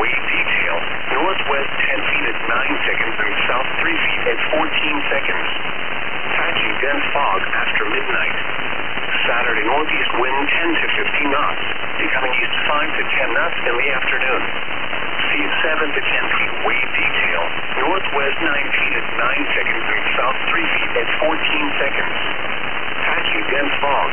wave detail. Northwest 10 feet at 9 seconds and south 3 feet at 14 seconds. Patchy dense fog after midnight. Saturday northeast wind 10 to 15 knots, becoming east 5 to 10 knots in the afternoon. Seas 7 to 10 feet wave detail. Northwest 9 feet at 9 seconds and south 3 feet at 14 seconds. Patchy dense fog.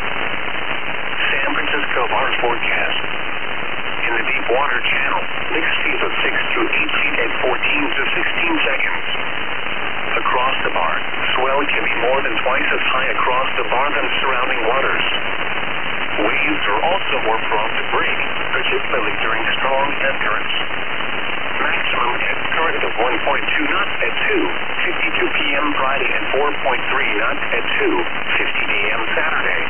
San Francisco bar forecast. In the deep water channel, mixed seas of 6 to 8 feet at 14 to 16 seconds. Across the bar, swell can be more than twice as high across the bar than surrounding waters. Waves are also more prone to break, particularly during strong ebb currents. Maximum ebb current of 1.2 knots at 2:52 p.m. Friday and 4.3 knots at 2:50 a.m. Saturday.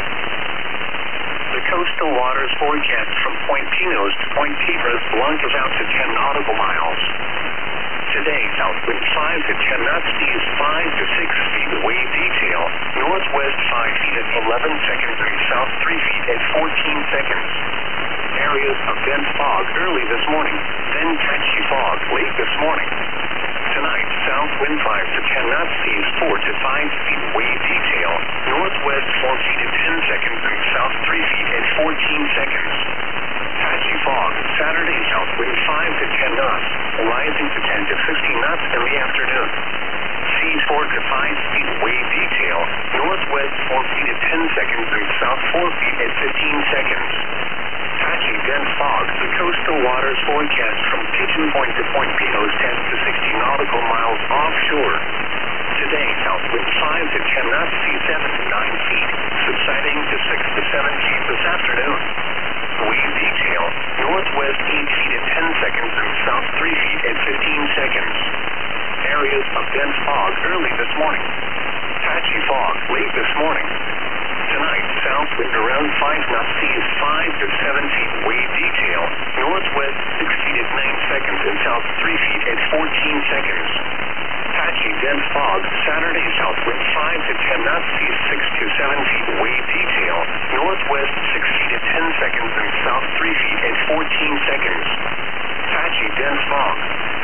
The coastal waters forecast from Point Pinos to Point Piedras Blancas out to 10 nautical miles. Today, south wind 5 to 10 knots, seas 5 to 6 feet wave detail. Northwest 5 feet at 11 seconds and south 3 feet at 14 seconds. Areas of dense fog early this morning, then patchy fog late this morning. Tonight, south wind 5 to 10 knots, seas 4 to 5 feet wave detail. Northwest 4 feet at 10 seconds and south 3 feet at 14 seconds. Patchy fog, Saturday, south wind 5 to 10 knots, rising to 10 to 15 knots in the afternoon. Seas 4 to 5 feet wave detail. Northwest 4 feet at 10 seconds and south 4 feet at 15 seconds. Patchy dense fog, the coastal waters forecast from Pigeon Point to Point Pinos 10 to 60 nautical miles offshore. Today, south wind 5 to 10 knots, seas 7 to 9 feet, subsiding to 6 to 7 feet this afternoon. Wave detail, northwest 8 feet at 10 seconds and south 3 feet at 15 seconds. Areas of dense fog early this morning. Patchy fog late this morning. Tonight, south wind around 5 knots, seas 5 to 7 feet wave detail. Northwest 6 feet at 9 seconds and south 3 feet at 14 seconds. Patchy dense fog, Saturday, south wind 5 to 10 knots, seas 6 to 7 feet wave detail. Northwest 6 feet at 10 seconds and south 3 feet at 14 seconds. Patchy dense fog.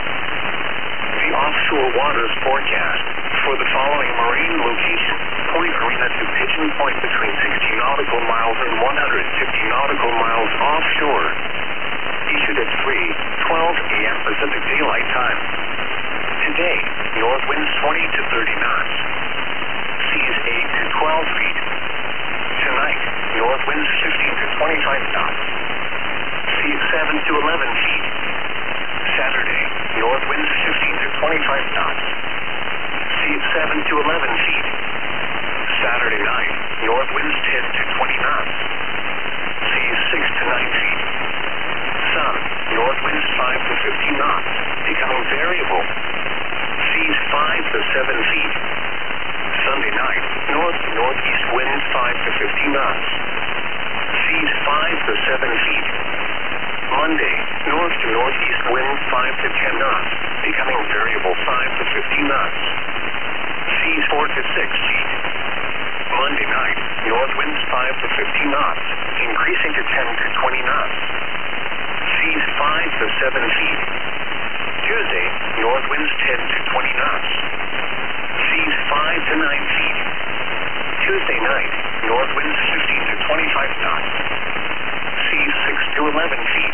The offshore waters forecast for the following marine location: Point Arena to Pigeon Point between 60 nautical miles and 150 nautical miles offshore. Issued at 3:12 a.m. Pacific Daylight Time. Today, north winds 20 to 30 knots. Seas 8 to 12 feet. Tonight, north winds 15 to 25 knots. Seas 7 to 11 feet. Saturday, north winds 15 to 25 knots. Seas 7 to 11 feet. Saturday night, north winds 10 to 20 knots. Seas 6 to 9 feet. Sun, north winds 5 to 15 knots, becoming variable. Seas 5 to 7 feet. Sunday night, north to northeast winds 5 to 15 knots. Seas 5 to 7 feet. Monday, north to northeast winds 5 to 10 knots, becoming variable 5 to 15 knots. Seas 4 to 6 feet. Monday night, north winds 5 to 15 knots, increasing to 10 to 20 knots. Seas 5 to 7 feet. Tuesday, north winds 10 to 20 knots. Seas 5 to 9 feet. Tuesday night, north winds 15 to 25 knots. Seas 6 to 11 feet.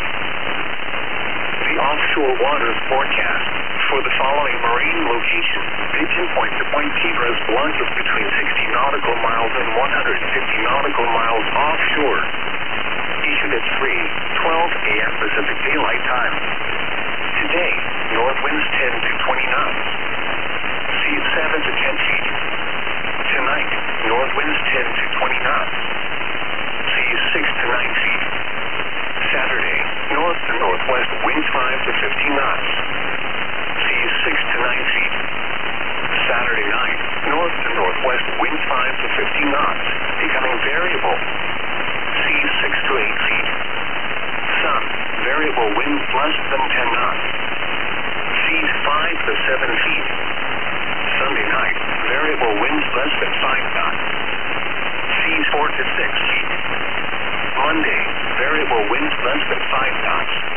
The offshore waters forecast for the following marine location: Pigeon Point to Point Piedras Blancas between 60 nautical miles and 150 nautical miles offshore. Issued at 3:12 a.m. Pacific Daylight Time. Today, north winds 10 to 20 knots. Seas 7 to 10 feet. Tonight, north winds 10 to 20 knots. Seas 6 to 9 feet. Saturday, north to northwest winds 5 to 15 knots. Seas 6 to 9 feet. Saturday night, north to northwest winds 5 to 15 knots, becoming variable. Seas 6 to 8 feet. Sun, variable winds less than 10 knots. Seas 5 to 7 feet. Sunday night, variable winds less than 5 knots. Seas 4 to 6 feet. Monday, variable winds less than 5 knots.